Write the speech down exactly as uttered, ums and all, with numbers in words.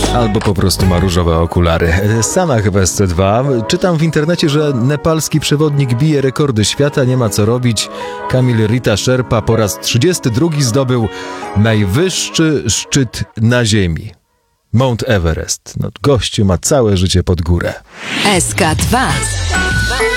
Albo po prostu ma różowe okulary. Sama chyba jest C dwa. Czytam w internecie, że nepalski przewodnik bije rekordy świata, nie ma co robić. Kamil Rita Sherpa po raz trzydziesty drugi zdobył najwyższy szczyt na ziemi. Mount Everest. No, gościu ma całe życie pod górę. S K dwa.